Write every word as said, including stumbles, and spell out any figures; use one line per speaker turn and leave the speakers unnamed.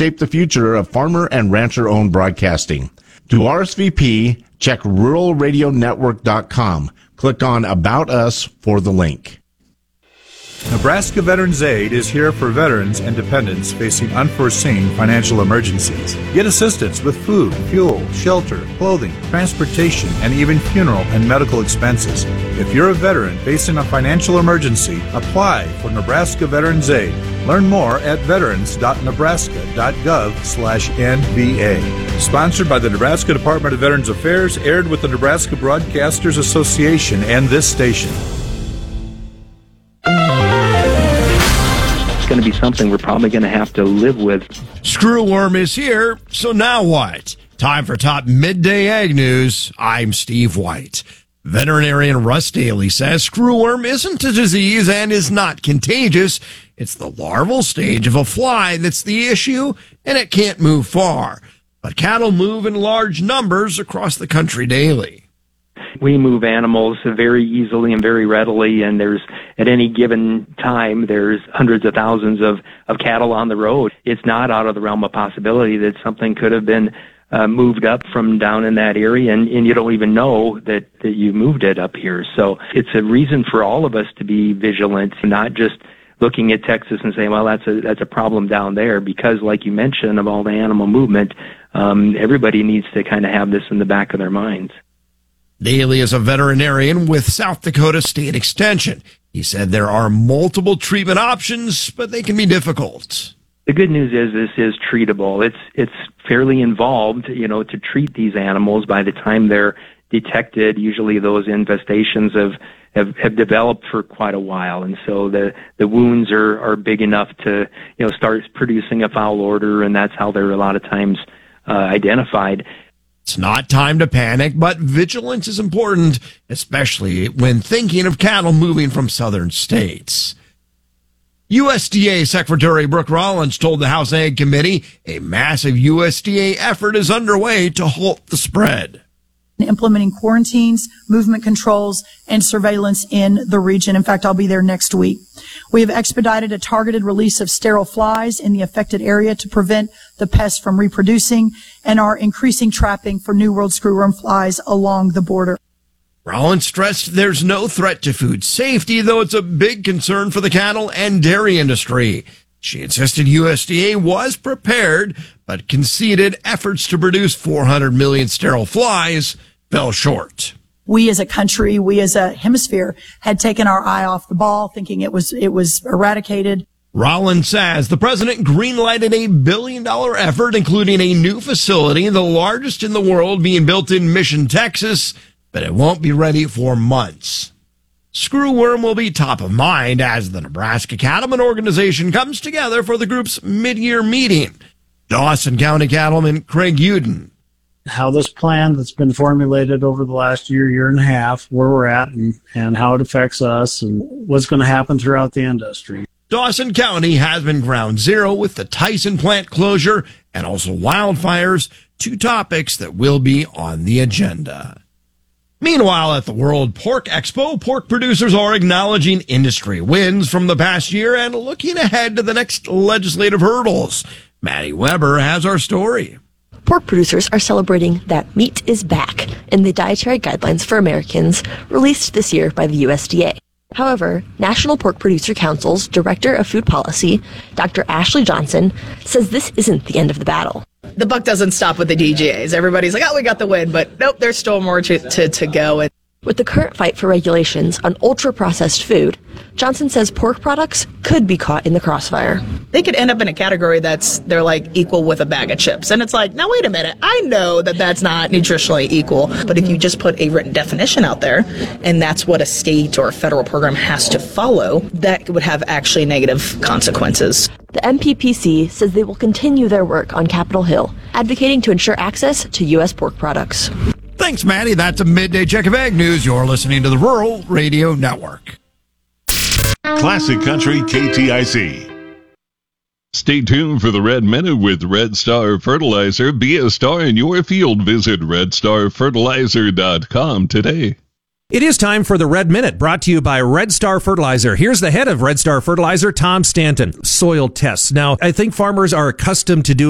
shape the future of farmer and rancher-owned broadcasting. To R S V P, check rural radio network dot com. Click on About Us for the link.
Nebraska Veterans Aid is here for veterans and dependents facing unforeseen financial emergencies. Get assistance with food, fuel, shelter, clothing, transportation, and even funeral and medical expenses. If you're a veteran facing a financial emergency, apply for Nebraska Veterans Aid. Learn more at veterans dot nebraska dot gov slash N V A. Sponsored by the Nebraska Department of Veterans Affairs, aired with the Nebraska Broadcasters Association and this station.
Going to be something we're probably going to have to live with.
Screwworm is here, so now what? Time for Top Midday Ag News. I'm Steve White. Veterinarian Russ Daly says screwworm isn't a disease and is not contagious. It's the larval stage of a fly that's the issue, and it can't move far. But cattle move in large numbers across the country daily.
We move animals very easily and very readily, and there's, at any given time, there's hundreds of thousands of, of cattle on the road. It's not out of the realm of possibility that something could have been uh, moved up from down in that area, and, and you don't even know that, that you moved it up here. So it's a reason for all of us to be vigilant, not just looking at Texas and saying, well, that's a, that's a problem down there, because like you mentioned, of all the animal movement, um, everybody needs to kind of have this in the back of their minds.
Daly is a veterinarian with South Dakota State Extension. He said there are multiple treatment options, but they can be difficult.
The good news is this is treatable. It's it's fairly involved, you know, to treat these animals. By the time they're detected, usually those infestations have, have, have developed for quite a while. And so the, the wounds are, are big enough to, you know, start producing a foul odor, and that's how they're a lot of times uh, identified.
It's not time to panic, but vigilance is important, especially when thinking of cattle moving from southern states. U S D A Secretary Brooke Rollins told the House Ag Committee a massive U S D A effort is underway to halt the spread.
Implementing quarantines, movement controls, and surveillance in the region. In fact, I'll be there next week. We have expedited a targeted release of sterile flies in the affected area to prevent the pest from reproducing, and are increasing trapping for New World screwworm flies along the border.
Rollins stressed there's no threat to food safety, though it's a big concern for the cattle and dairy industry. She insisted U S D A was prepared, but conceded efforts to produce four hundred million sterile flies fell short.
We as a country, we as a hemisphere had taken our eye off the ball, thinking it was, it was eradicated.
Rollins says the president greenlighted a billion dollar effort, including a new facility, the largest in the world, being built in Mission, Texas, but it won't be ready for months. Screwworm will be top of mind as the Nebraska Cattlemen Organization comes together for the group's mid-year meeting. Dawson County Cattleman Craig Uden.
How this plan that's been formulated over the last year, year and a half, where we're at and, and how it affects us and what's going to happen throughout the industry.
Dawson County has been ground zero with the Tyson plant closure and also wildfires, two topics that will be on the agenda. Meanwhile, at the World Pork Expo, pork producers are acknowledging industry wins from the past year and looking ahead to the next legislative hurdles. Maddie Weber has our story.
Pork producers are celebrating that meat is back in the Dietary Guidelines for Americans released this year by the U S D A. However, National Pork Producer Council's Director of Food Policy, Doctor Ashley Johnson, says this isn't the end of the battle.
The buck doesn't stop with the D G As. Everybody's like, oh, we got the win, but nope, there's still more to, to, to go.
With the current fight for regulations on ultra-processed food, Johnson says pork products could be caught in the crossfire.
They could end up in a category that's, they're like equal with a bag of chips. And it's like, now wait a minute, I know that that's not nutritionally equal, but if you just put a written definition out there, and that's what a state or a federal program has to follow, that would have actually negative consequences.
The M P P C says they will continue their work on Capitol Hill, advocating to ensure access to U S pork products.
Thanks, Maddie. That's a midday check of Ag News. You're listening to the Rural Radio Network.
Classic Country K T I C. Stay tuned for the Red Minute with Red Star Fertilizer. Be a star in your field. Visit red star fertilizer dot com today.
It is time for the Red Minute, brought to you by Red Star Fertilizer. Here's the head of Red Star Fertilizer, Tom Stanton. Soil tests. Now, I think farmers are accustomed to doing